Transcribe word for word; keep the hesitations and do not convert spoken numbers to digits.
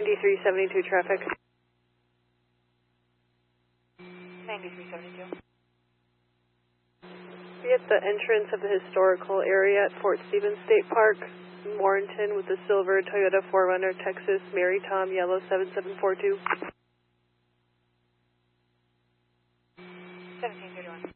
ninety-three seventy-two traffic. ninety-three seventy-two. We at the entrance of the historical area at Fort Stevens State Park, Warrenton, with the silver Toyota four runner, Texas, Mary Tom, yellow seven seven four two. seventeen thirty-one.